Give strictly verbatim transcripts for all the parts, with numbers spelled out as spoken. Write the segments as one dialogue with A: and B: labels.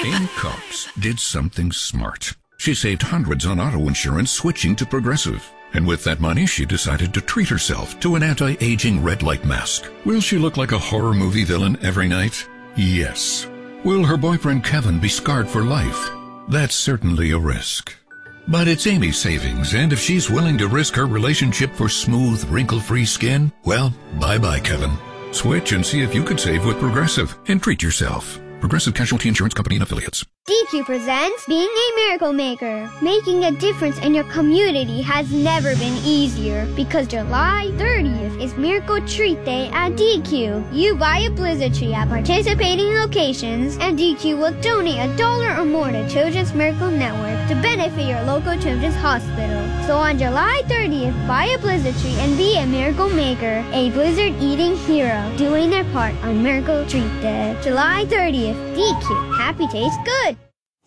A: Amy Cox did something smart. She saved hundreds on auto insurance switching to Progressive. And with that money, she decided to treat herself to an anti-aging red light mask. Will she look like a horror movie villain every night? Yes. Will her boyfriend Kevin be scarred for life? That's certainly a risk. But it's Amy's savings, and if she's willing to risk her relationship for smooth, wrinkle-free skin, well, bye-bye, Kevin. Switch and see if you could save with Progressive and treat yourself. Progressive Casualty Insurance Company and Affiliates.
B: D Q presents Being a Miracle Maker. Making a difference in your community has never been easier because July thirtieth is Miracle Treat Day at D Q. You buy a Blizzard tree at participating locations and D Q will donate a dollar or more to Children's Miracle Network to benefit your local children's hospital. So on July thirtieth, buy a Blizzard tree and be a Miracle Maker, a Blizzard eating hero, doing their part on Miracle Treat Day. July thirtieth, D Q. Happy tastes good.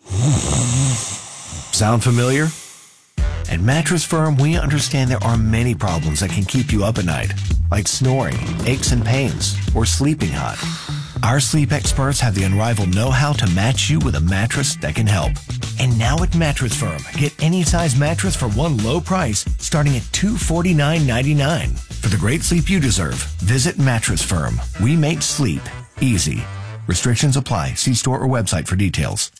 C: Sound familiar? At Mattress Firm, we understand there are many problems that can keep you up at night, like snoring, aches and pains, or sleeping hot. Our sleep experts have the unrivaled know-how to match you with a mattress that can help. And now at Mattress Firm, get any size mattress for one low price, starting at two hundred forty-nine dollars and ninety-nine cents. For the great sleep you deserve, visit Mattress Firm. We make sleep easy. Restrictions apply. See store or website for details.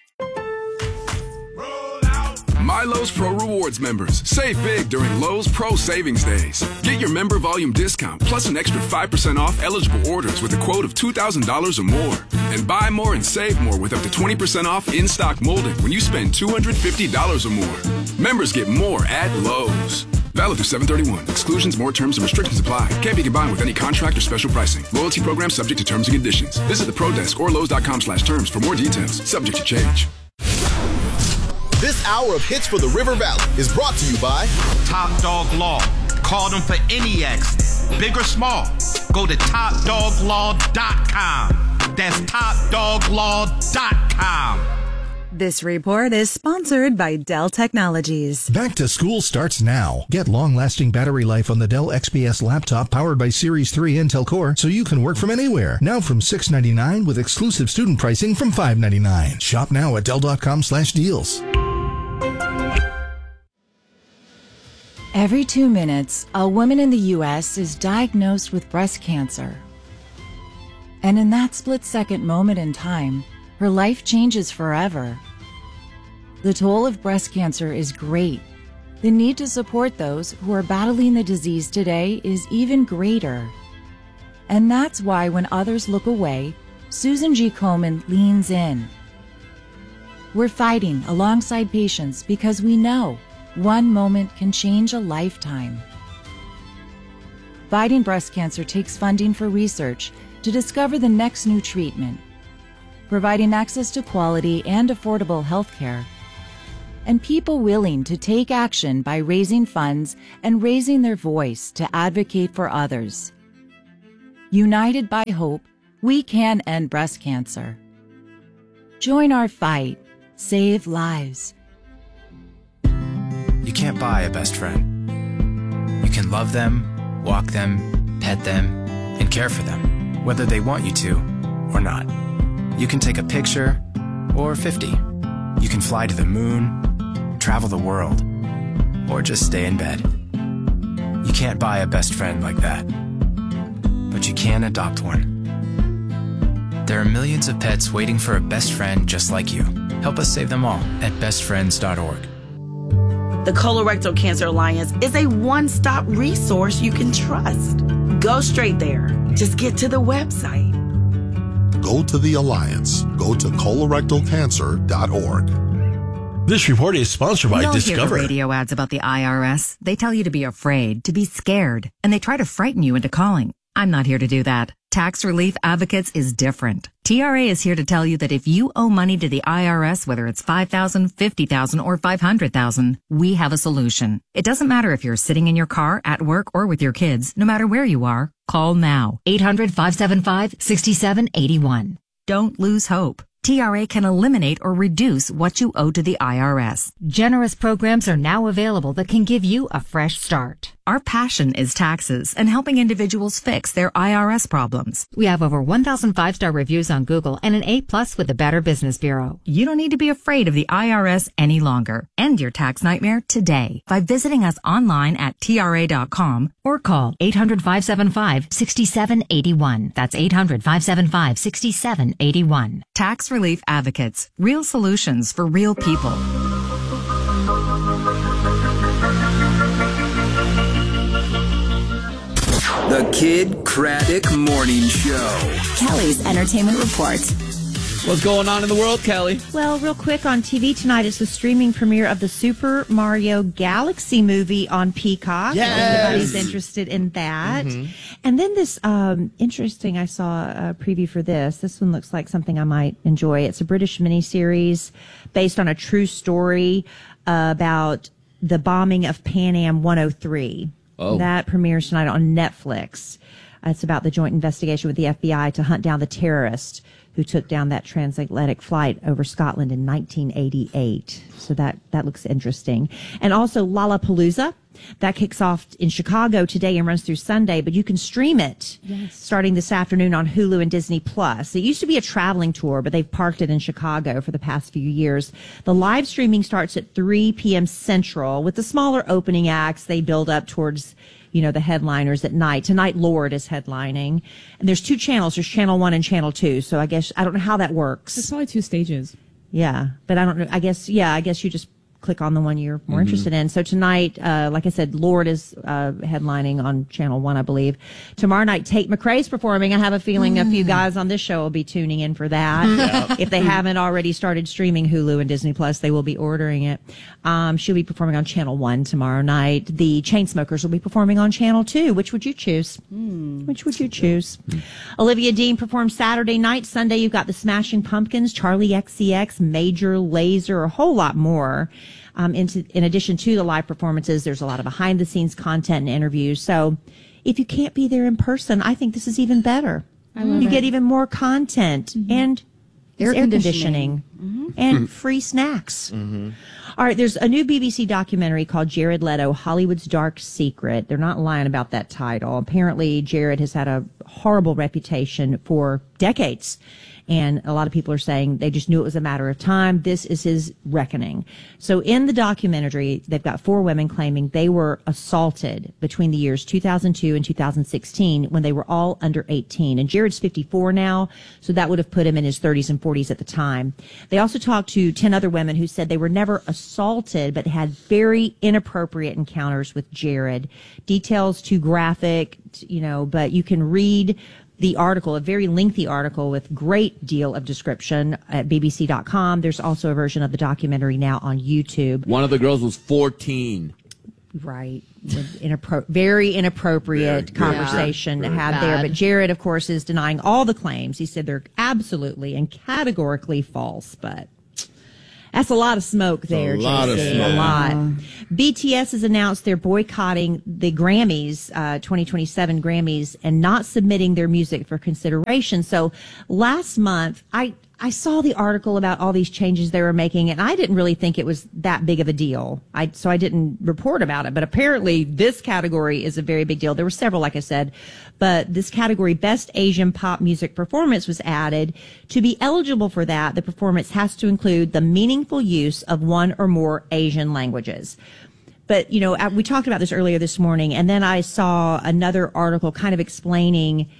D: My Lowe's Pro Rewards members, save big during Lowe's Pro Savings Days. Get your member volume discount plus an extra five percent off eligible orders with a quote of two thousand dollars or more. And buy more and save more with up to twenty percent off in-stock molding when you spend two hundred fifty dollars or more. Members get more at Lowe's. Valid through seven thirty-one. Exclusions, more terms, and restrictions apply. Can't be combined with any contract or special pricing. Loyalty program subject to terms and conditions. Visit the Pro Desk or Lowe's.com slash terms for more details. Subject to change.
E: This hour of Hits for the River Valley is brought to you by
F: Top Dog Law. Call them for any accident, big or small. Go to top dog law dot com. That's top dog law dot com.
G: This report is sponsored by Dell Technologies.
H: Back to school starts now. Get long-lasting battery life on the Dell X P S laptop powered by Series three Intel Core so you can work from anywhere. Now from six hundred ninety-nine dollars with exclusive student pricing from five hundred ninety-nine dollars. Shop now at dell dot com slash deals.
G: Every two minutes, a woman in the U S is diagnosed with breast cancer. And in that split-second moment in time, her life changes forever. The toll of breast cancer is great. The need to support those who are battling the disease today is even greater. And that's why when others look away, Susan G. Komen leans in. We're fighting alongside patients because we know one moment can change a lifetime. Fighting breast cancer takes funding for research to discover the next new treatment, providing access to quality and affordable health care, and people willing to take action by raising funds and raising their voice to advocate for others. United by hope, we can end breast cancer. Join our fight. Save lives.
I: You can't buy a best friend. You can love them, walk them, pet them, and care for them, whether they want you to or not. You can take a picture or fifty. You can fly to the moon, travel the world, or just stay in bed. You can't buy a best friend like that, but you can adopt one. There are millions of pets waiting for a best friend just like you. Help us save them all at best friends dot org.
J: The Colorectal Cancer Alliance is a one-stop resource you can trust. Go straight there. Just get to the website.
K: Go to the Alliance. Go to colorectal cancer dot org.
L: This report is sponsored by
M: You'll
L: Discover.
M: Hear the radio ads about the I R S. They tell you to be afraid, to be scared, and they try to frighten you into calling. I'm not here to do that. Tax Relief Advocates is different. T R A is here to tell you that if you owe money to the I R S, whether it's five thousand dollars, fifty thousand dollars, or five hundred thousand dollars, we have a solution. It doesn't matter if you're sitting in your car, at work, or with your kids. No matter where you are, call now. eight hundred, five seven five, six seven eight one. Don't lose hope. T R A can eliminate or reduce what you owe to the I R S. Generous programs are now available that can give you a fresh start. Our passion is taxes and helping individuals fix their I R S problems. We have over one thousand five-star reviews on Google and an A plus with the Better Business Bureau. You don't need to be afraid of the I R S any longer. End your tax nightmare today by visiting us online at T R A dot com or call eight hundred, five seven five, six seven eight one. That's eight hundred, five seven five, six seven eight one. Tax Relief Advocates. Real solutions for real people.
N: The Kid Craddock Morning Show.
O: Kelly's Entertainment Report.
P: What's going on in the world, Kelly?
Q: Well, real quick, on T V tonight is the streaming premiere of the Super Mario Galaxy movie on Peacock.
P: Yes.
Q: Everybody's interested in that. Mm-hmm. And then this um, interesting, I saw a preview for this. This one looks like something I might enjoy. It's a British miniseries based on a true story uh, about the bombing of Pan Am one oh three. Oh. That premieres tonight on Netflix. Uh, it's about the joint investigation with the F B I to hunt down the terrorist who took down that transatlantic flight over Scotland in nineteen eighty-eight. So that, that looks interesting. And also Lollapalooza. That kicks off in Chicago today and runs through Sunday, but you can stream it yes. starting this afternoon on Hulu and Disney Plus. It used to be a traveling tour, but they've parked it in Chicago for the past few years. The live streaming starts at three p.m. Central. With the smaller opening acts, they build up towards, you know, the headliners at night. Tonight, Lorde is headlining. And there's two channels. There's Channel one and Channel two. So I guess, I don't know how that works.
R: There's probably two stages.
Q: Yeah. But I don't know. I guess, yeah, I guess you just click on the one you're more mm-hmm. interested in. So tonight, uh, like I said, Lorde is uh, headlining on Channel one, I believe. Tomorrow night, Tate McRae's performing. I have a feeling mm. a few guys on this show will be tuning in for that. Yeah. If they haven't already started streaming Hulu and Disney Plus, they will be ordering it. Um, she'll be performing on Channel one tomorrow night. The Chainsmokers will be performing on Channel two. Which would you choose? Mm. Which would you choose? Mm. Olivia Dean performs Saturday night. Sunday, you've got the Smashing Pumpkins, Charlie X C X, Major Lazer, a whole lot more. Um, in, in addition to the live performances, there's a lot of behind-the-scenes content and interviews. So if you can't be there in person, I think this is even better. I love you it. Get even more content mm-hmm. and air, air conditioning, conditioning mm-hmm. and mm-hmm. free snacks. Mm-hmm. All right, there's a new B B C documentary called Jared Leto, Hollywood's Dark Secret. They're not lying about that title. Apparently, Jared has had a horrible reputation for decades. And a lot of people are saying they just knew it was a matter of time. This is his reckoning. So in the documentary, they've got four women claiming they were assaulted between the years two thousand two and two thousand sixteen when they were all under eighteen. And Jared's fifty-four now, so that would have put him in his thirties and forties at the time. They also talked to ten other women who said they were never assaulted, but had very inappropriate encounters with Jared. Details too graphic, you know, but you can read the article, a very lengthy article with great deal of description at B B C dot com. There's also a version of the documentary now on YouTube.
P: One of the girls was fourteen.
Q: Right. Inappro- very inappropriate very, conversation yeah, to have bad. there. But Jared, of course, is denying all the claims. He said they're absolutely and categorically false, but that's a lot of smoke there,
P: a lot
Q: J C.
P: Of smoke.
Q: A lot. B T S has announced they're boycotting the Grammys, uh, twenty twenty-seven Grammys, and not submitting their music for consideration. So last month, I, I saw the article about all these changes they were making, and I didn't really think it was that big of a deal. I, so I didn't report about it. But apparently this category is a very big deal. There were several, like I said, but this category, Best Asian Pop Music Performance, was added. To be eligible for that, the performance has to include the meaningful use of one or more Asian languages. But, you know, we talked about this earlier this morning, and then I saw another article kind of explaining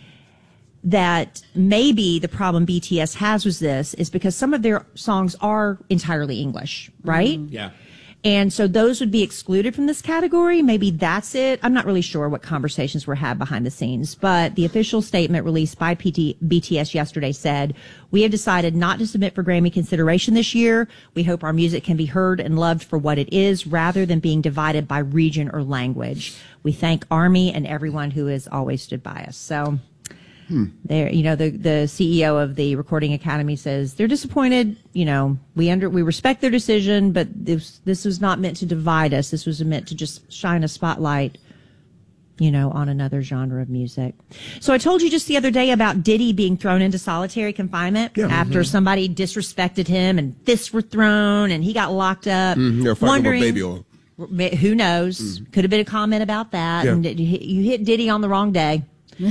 Q: that maybe the problem B T S has with this is because some of their songs are entirely English, right?
P: Mm-hmm. Yeah.
Q: And so those would be excluded from this category. Maybe that's it. I'm not really sure what conversations were had behind the scenes, but the official statement released by P T- B T S yesterday said, "We have decided not to submit for Grammy consideration this year. We hope our music can be heard and loved for what it is rather than being divided by region or language. We thank ARMY and everyone who has always stood by us." So Hmm. There, you know, the, the C E O of the Recording Academy says they're disappointed. You know, we under, we respect their decision, but this, this was not meant to divide us. This was meant to just shine a spotlight, you know, on another genre of music. So I told you just the other day about Diddy being thrown into solitary confinement yeah. after mm-hmm. somebody disrespected him and fists were thrown and he got locked up.
S: Mm-hmm. They're fighting over baby oil.
Q: Who knows? Mm. Could have been a comment about that. Yeah. And you hit Diddy on the wrong day.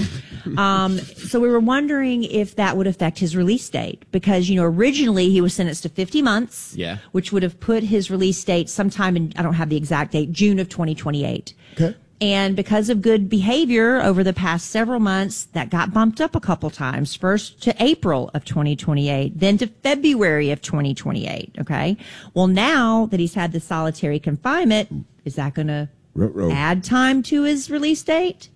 Q: um, so we were wondering if that would affect his release date because, you know, originally he was sentenced to fifty months,
P: yeah.
Q: which would have put his release date sometime in, I don't have the exact date, June of twenty twenty-eight.
R: Okay.
Q: And because of good behavior over the past several months, that got bumped up a couple times. First to April of twenty twenty-eight, then to February of twenty twenty-eight. Okay. Well, now that he's had the solitary confinement, is that going to add time to his release date?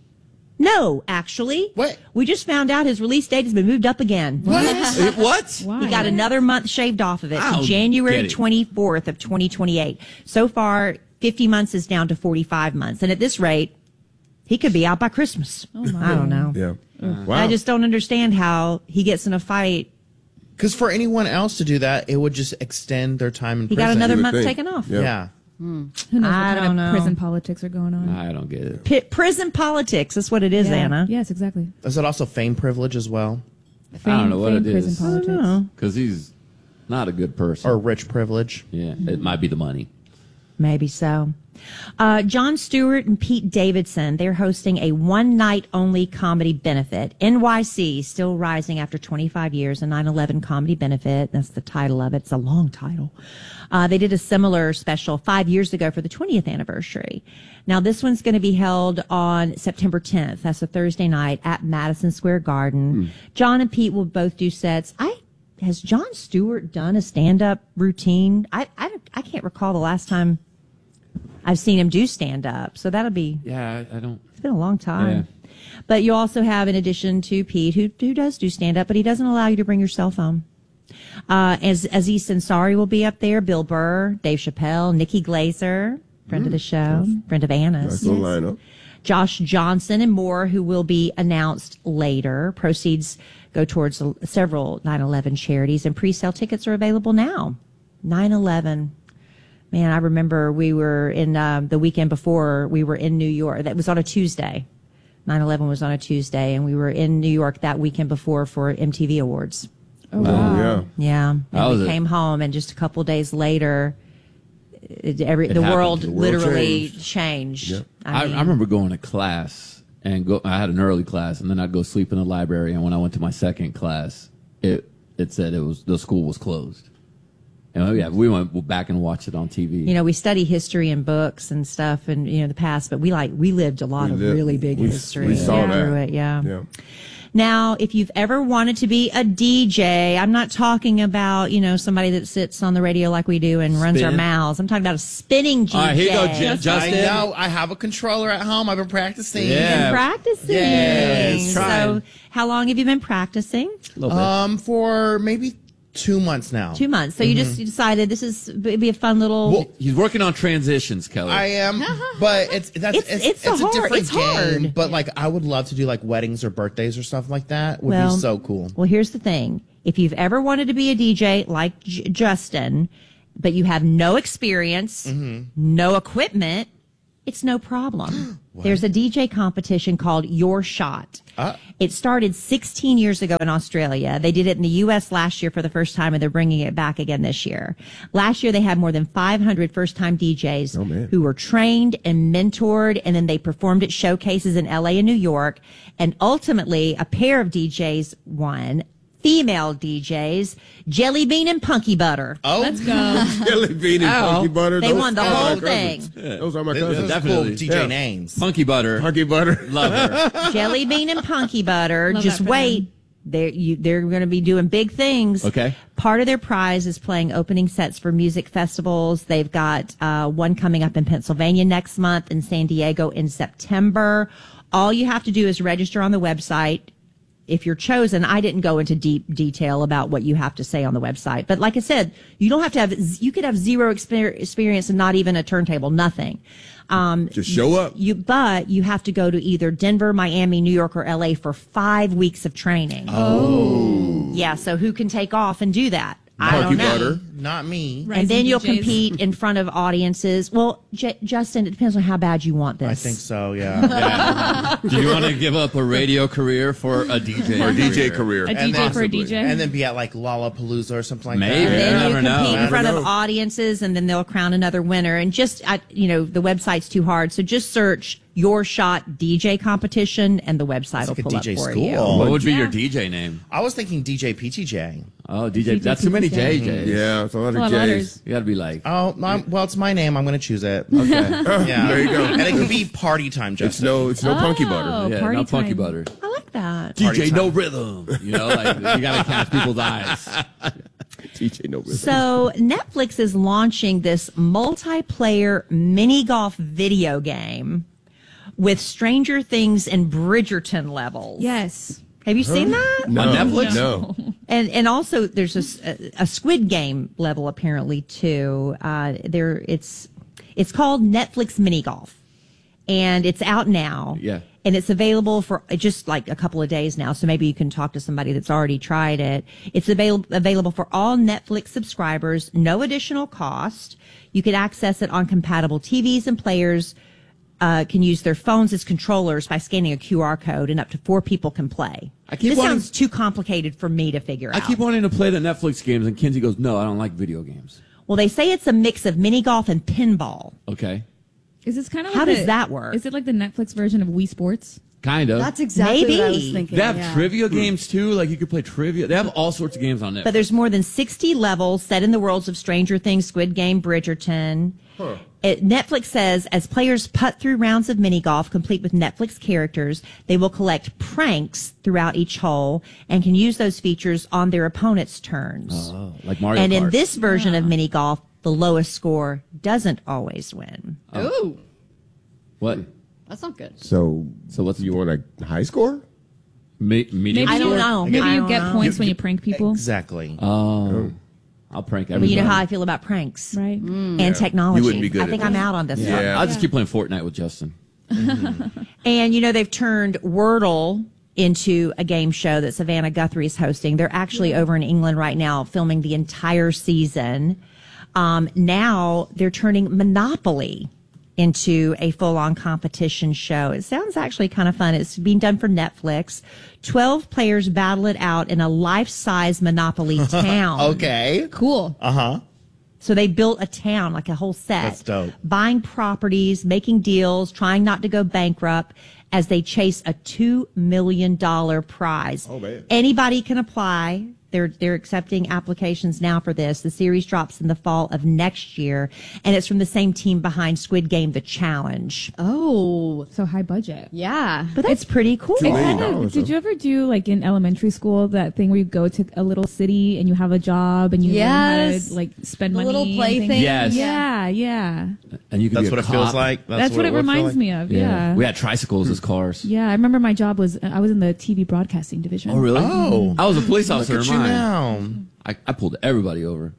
Q: No, actually.
R: What?
Q: We just found out his release date has been moved up again.
P: What? What?
Q: Why? He got another month shaved off of it to January twenty-fourth of twenty twenty-eight. So far, fifty months is down to forty-five months. And at this rate, he could be out by Christmas.
R: Oh my
Q: I don't know.
R: Yeah.
Q: Uh,
R: wow.
Q: I just don't understand how he gets in a fight.
S: Because for anyone else to do that, it would just extend their time in
Q: he
S: prison.
Q: He got another month
R: think.
Q: taken off.
S: Yeah. yeah.
T: Hmm. Who knows what
Q: I
T: kind
Q: don't
T: of
Q: know.
T: prison politics are going on?
P: I don't get it.
Q: P- prison politics. That's what it is,
T: yeah.
Q: Anna.
T: Yes, exactly.
S: Is it also fame privilege as well?
T: Fame,
P: I don't know what
T: fame,
P: it is.
T: Prison politics.
P: Because he's not a good person.
S: Or rich privilege.
P: Yeah, it might be the money.
Q: Maybe so. Uh, Jon Stewart and Pete Davidson, they're hosting a one-night-only comedy benefit. N Y C, still rising after twenty-five years, a nine eleven comedy benefit. That's the title of it. It's a long title. Uh, they did a similar special five years ago for the twentieth anniversary. Now, this one's going to be held on September tenth. That's a Thursday night at Madison Square Garden. Mm. John and Pete will both do sets. I Has Jon Stewart done a stand-up routine? I, I, I can't recall the last time I've seen him do stand-up, so that'll be...
P: Yeah, I, I don't...
Q: It's been a long time.
P: Yeah.
Q: But you also have, in addition to Pete, who, who does do stand-up, but he doesn't allow you to bring your cell phone. Uh, as Aziz Ansari will be up there, Bill Burr, Dave Chappelle, Nikki Glaser, friend mm, of the show, nice. friend of Anna's.
R: Nice little lineup.
Q: Josh Johnson and more, who will be announced later. Proceeds go towards several nine eleven charities, and pre-sale tickets are available now. nine eleven. Man, I remember we were in um, the weekend before, we were in New York. That was on a Tuesday. nine eleven was on a Tuesday, and we were in New York that weekend before for M T V Awards.
T: Oh, wow.
R: Yeah.
Q: Yeah. And
P: How
Q: we
P: was
Q: came
P: it?
Q: home, and just a couple days later, it, every,
P: It
Q: the,
P: happened.
Q: world
P: The world
Q: literally
R: changed.
Q: changed.
R: Yep.
P: I,
Q: mean,
P: I remember going to class and go. I had an early class, and then I'd go sleep in the library. And when I went to my second class, it it said it was the school was closed. And yeah, we went back and watched it on T V.
Q: You know, we study history and books and stuff, and you know the past, but we like we lived a lot
R: We
Q: of
R: lived-
Q: really big
R: we-
Q: history.
R: we saw that.
Q: through it. Yeah.
R: Yeah.
Q: Now, if you've ever wanted to be a D J, I'm not talking about, you know, somebody that sits on the radio like we do and runs our
P: Spin.
Q: mouths. I'm talking about a spinning D J.
P: All right, here you go, Jen. Justin.
S: I know. I have a controller at home. I've been practicing.
P: Yeah.
Q: Been practicing.
S: Yes,
Q: so,
S: trying.
Q: how long have you been practicing?
P: A little bit.
S: Um, for maybe two months now.
Q: Two months. So you just decided this is it'd be a fun little.
S: Well,
P: He's working on transitions, Kelly.
S: I am, but it's that's
Q: It's-
S: it's
Q: it's
S: it's,
Q: a
S: a,
Q: hard-
S: different
Q: it's
S: game.
Q: hard.
S: But like, I would love to do like weddings or birthdays or stuff like that. Would
Q: Well,
S: be so cool.
Q: Well, here's the thing. If you've ever wanted to be a D J like J- Justin, but you have no experience,
S: Mm-hmm.
Q: no equipment, it's no problem. There's a D J competition called Your Shot.
S: Ah.
Q: It started sixteen years ago in Australia. They did it in the U S last year for the first time, and they're bringing it back again this year. Last year, they had more than five hundred first-time D Js
R: Oh, man.
Q: who were trained and mentored, and then they performed at showcases in L A and New York. And ultimately, a pair of D Js won. Female D Js, Jelly Bean and Punky Butter.
S: Oh,
T: Let's go.
R: Jelly bean and
Q: Oh.
R: Punky Butter.
Q: They
R: those
Q: won the
R: are my
Q: whole
R: cousins.
Q: thing.
R: Yeah, those are my
S: This
R: cousins.
S: is
P: Definitely.
S: cool D J
R: Yeah.
S: names.
P: Punky Butter.
R: Punky Butter.
P: Love her.
Q: Jelly Bean and Punky Butter.
T: Love
Q: Just
T: that for
Q: wait.
T: them.
Q: They're, you, they're going to be doing big things.
P: Okay.
Q: Part of their prize is playing opening sets for music festivals. They've got uh, one coming up in Pennsylvania next month, in San Diego in September. All you have to do is register on the website. If you're chosen, I didn't go into deep detail about what you have to say on the website. But like I said, you don't have to have, you could have zero exper- experience and not even a turntable, nothing. Um,
R: Just show up.
Q: You, but you have to go to either Denver, Miami, New York, or L A for five weeks of training.
S: Oh.
Q: Yeah, so who can take off and do that? I
R: Punky
Q: don't know.
R: Butter.
S: not me.
Q: and then you'll compete in front of audiences. Well, J- Justin, it depends on how bad you want this.
S: I think so, yeah.
P: Yeah. Do you want to give up a radio career for a D J
R: Or a D J career.
T: A
S: And
T: D J
S: then-
T: for a D J?
S: And then be at like Lollapalooza or something like
P: Maybe.
S: that.
Q: And then
P: You
Q: you
P: never know.
Q: compete in
P: Never
Q: front of
R: know.
Q: audiences, and then they'll crown another winner. And just, I, you know, the website's too hard, so just search Your Shot D J Competition, and the website will
S: like a
Q: pull
S: D
Q: up
S: J
Q: for
S: school.
Q: you.
P: What would be your D J name?
S: I was thinking D J P T J.
P: Oh, D J.
T: D J
P: That's too many J
T: P T J.
P: Js.
R: Yeah, it's a lot of
T: A lot of
R: J's.
T: letters.
P: You got to be like.
S: Oh, my, well, it's my name. I'm going to choose it.
P: Okay.
S: Yeah.
R: There you go.
S: And it can be party time,
R: It's
S: Justin.
R: no, it's no punky
T: Oh.
R: butter.
P: Yeah,
T: party
P: no funky
T: time.
P: butter.
Q: I like that.
P: D J
S: Party
P: No
S: time.
P: Rhythm. You know, like you got to catch people's eyes.
R: D J no rhythm.
Q: So Netflix is launching this multiplayer mini golf video game with Stranger Things and Bridgerton levels.
T: Yes.
Q: Have you seen that?
R: No,
P: On Netflix?
R: No.
Q: And and also there's a, a Squid Game level apparently too. Uh, there it's it's called Netflix Mini Golf, and it's out now.
P: Yeah.
Q: And it's available for just like a couple of days now. So maybe you can talk to somebody that's already tried it. It's available available for all Netflix subscribers, no additional cost. You can access it on compatible T Vs, and players uh, can use their phones as controllers by scanning a Q R code, and up to four people can play.
P: I keep
Q: this
P: wanting-
Q: sounds too complicated for me to figure
P: I
Q: out.
P: keep wanting to play the Netflix games, and Kinsey goes, "No, I don't like video games."
Q: Well, they say it's a mix of mini golf and pinball.
P: Okay.
T: Is this kind of
Q: How
T: like
Q: does
T: the-
Q: that work?
T: Is it like the Netflix version of Wii Sports?
P: Kind of.
U: That's exactly
Q: Maybe.
U: what I was thinking.
P: They have
U: yeah.
P: trivia games too. Like you could play trivia. They have all sorts of games on Netflix.
Q: But there's more than sixty levels set in the worlds of Stranger Things, Squid Game, Bridgerton.
R: Huh.
Q: It, Netflix says as players putt through rounds of mini golf complete with Netflix characters, they will collect pranks throughout each hole and can use those features on their opponent's turns.
P: Oh, like Mario
Q: and in
P: Kart.
Q: this version of mini golf, the lowest score doesn't always win.
U: Ooh,
P: What?
U: that's not good.
R: So,
P: So what's
R: you want a high score?
P: me, medium?
T: Maybe
Q: I don't
T: you,
Q: know.
T: Maybe
Q: I
T: you
Q: don't
T: get
Q: know.
T: points when you prank people.
S: Exactly.
P: Oh, I'll prank
Q: Well,
P: everybody.
Q: you know how I feel about pranks
T: Right.
Q: and technology.
R: You wouldn't be good
Q: I
R: at
Q: think
R: that.
Q: I'm out on this one.
R: Yeah.
P: I'll just keep playing Fortnite with Justin.
Q: And, you know, they've turned Wordle into a game show that Savannah Guthrie is hosting. They're actually over in England right now filming the entire season. Um, now they're turning Monopoly into a full-on competition show. It sounds actually kind of fun. It's being done for Netflix. Twelve players battle it out in a life-size Monopoly town.
S: Okay.
T: Cool.
S: Uh-huh.
Q: So they built a town, like a whole set.
S: That's dope.
Q: Buying properties, making deals, trying not to go bankrupt as they chase a two million dollars prize.
R: Oh, man.
Q: Anybody can apply. They're, they're accepting applications now for this. The series drops in the fall of next year, and it's from the same team behind Squid Game, The Challenge.
T: Oh, so high budget.
U: Yeah.
Q: But that's pretty cool.
R: Two
T: It
R: million
T: kind of,
R: dollars,
T: did
R: though.
T: you ever do like in elementary school that thing where you go to a little city and you have a job and you learn how
U: Yes.
T: to like spend
U: The
T: money?
U: little
T: and
U: play
T: things?
U: thing.
P: Yes.
T: Yeah, yeah.
P: And you can
S: That's
P: be a
S: what it
P: cop.
S: feels like.
T: That's, what, it
S: would feel
T: reminds
S: like?
T: me of. Yeah.
P: We had tricycles as cars.
T: Yeah, I remember my job was I was in the T V broadcasting division.
P: Oh, really?
S: Oh.
P: I was a police
S: Look
P: officer
S: at
P: in
S: you
P: mine.
S: now.
P: I, I pulled everybody over.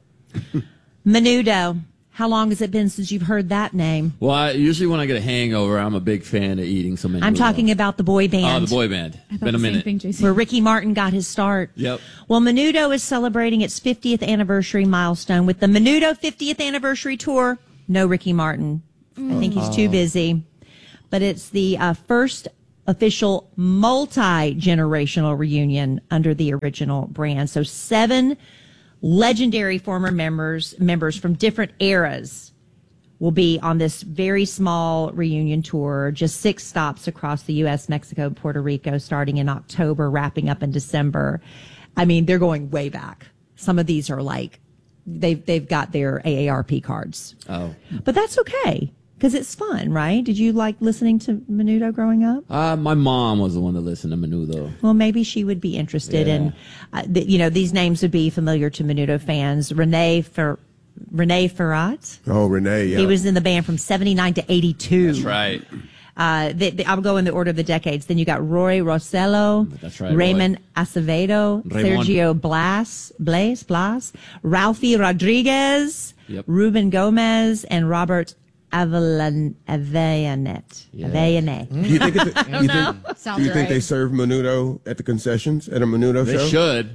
Q: Menudo. How long has it been since you've heard that name?
P: Well, I, usually when I get a hangover, I'm a big fan of eating some.
Q: I'm talking about the boy band.
P: Oh, the boy band.
T: I thought
P: Been a
T: the
P: minute.
T: Same thing, J C.
Q: Where Ricky Martin got his start.
P: Yep.
Q: Well, Menudo is celebrating its fiftieth anniversary milestone with the Menudo fiftieth anniversary tour. No Ricky Martin. I think he's too busy. But it's the uh, first official multi-generational reunion under the original brand. So seven legendary former members members from different eras will be on this very small reunion tour, just six stops across the U S, Mexico, Puerto Rico, starting in October, wrapping up in December. I mean, they're going way back. Some of these are like, they've, they've got their A A R P cards.
P: Oh.
Q: But that's okay, because it's fun, right? Did you like listening to Menudo growing up?
P: Uh, my mom was the one that listened to Menudo.
Q: Well, maybe she would be interested
P: Yeah.
Q: in, uh, th- you know, these names would be familiar to Menudo fans. Renee Fer- Renee Ferrat.
R: Oh, Renee, yeah.
Q: He was in the band from seventy-nine to eighty-two.
P: That's right.
Q: Uh, the, the, I'll go in the order of the decades. Then you got Roy Rossello,
P: That's right,
Q: Raymond Acevedo,
P: Raymond.
Q: Sergio Blas, Blaze, Blas, Ralphie Rodriguez,
P: Yep.
Q: Ruben Gomez, and Robert Avelan, Avellanet.
P: Yeah.
Q: Avellanet.
R: Do you think, it's a, you
U: know.
R: think,
U: Sounds
R: do you think
U: right.
R: they serve Menudo at the concessions at a Menudo
P: They
R: show?
P: should.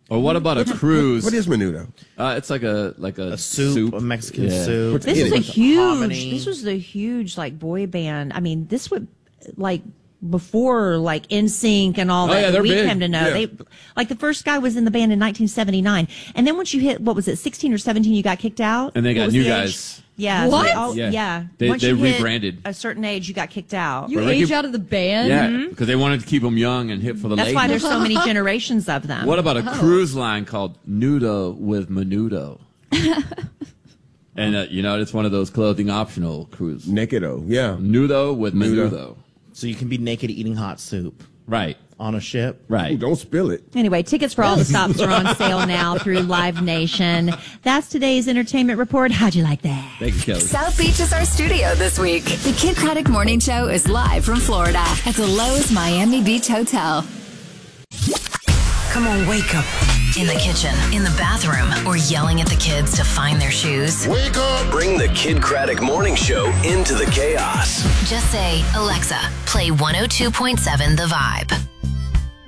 P: Or what about a cruise?
R: What is menudo?
P: Uh, it's like a like a,
S: A soup, a Mexican
P: Yeah.
S: soup.
Q: This was a
S: With
Q: huge.
S: hominy.
Q: This was the huge like boy band. I mean, this would like before like N Sync and all
P: Oh,
Q: that.
P: yeah,
Q: that
P: they're
Q: we
P: big.
Q: came to know.
P: Yeah.
Q: They like the first guy was in the band in nineteen seventy-nine, and then once you hit what was it, sixteen or seventeen, you got kicked out.
P: And they
Q: What
P: got
Q: was
P: new
Q: the age?
P: guys.
Q: Yeah. so
U: What?
Q: they all-
P: Yeah.
Q: yeah.
P: They-
Q: Once
P: they
Q: you hit
P: rebranded.
Q: a certain age, you got kicked out.
U: You
P: But Ricky-
U: age out of the band?
P: Yeah, because they wanted to keep them young and hip for the
Q: That's
P: ladies.
Q: why there's so many generations of them.
P: What about a
U: Oh.
P: cruise line called Nudo with Menudo? And uh, you know, it's one of those clothing optional cruise.
R: Nakedo, yeah.
P: Nudo with
R: Nudo.
P: Menudo.
S: So you can be naked eating hot soup
P: Right.
S: on a ship.
P: Right.
R: Ooh, don't spill it.
Q: Anyway, tickets for all the stops are on sale now through Live Nation. That's today's entertainment report. How'd you like that?
P: Thank you, Kelly.
O: South Beach is our studio this week. The Kid Craddock Morning Show is live from Florida at the Lowe's Miami Beach Hotel.
V: Come on, wake up. In the kitchen, in the bathroom, or yelling at the kids to find their shoes.
E: Wake up! Bring the Kid Craddock Morning Show into the chaos.
V: Just say, Alexa, play one oh two point seven The Vibe.